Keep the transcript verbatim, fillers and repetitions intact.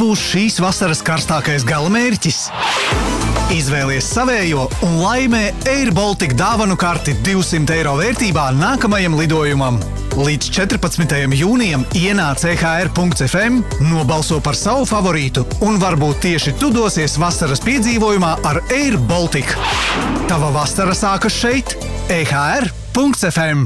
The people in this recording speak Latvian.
būs šīs vasaras karstākais galamērķis? Izvēlies savējo un laimē Air Baltica dāvanu karti divsimt eiro vērtībā nākamajam lidojumam. Līdz četrpadsmitajam jūnijam ienāc e h r punkts f m, nobalso par savu favorītu un varbūt tieši tu dosies vasaras piedzīvojumā ar Air Baltica. Tava vasara sākas šeit, e h r punkts f m.